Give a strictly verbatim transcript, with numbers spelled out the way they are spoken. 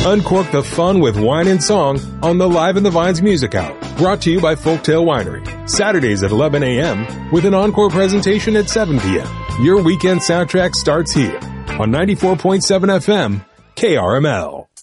Uncork the fun with wine and song on the Live in the Vines Music Hour, brought to you by Folktail Winery. Saturdays at eleven a.m. with an encore presentation at seven p.m. Your weekend soundtrack starts here on ninety-four point seven F M, K R M L.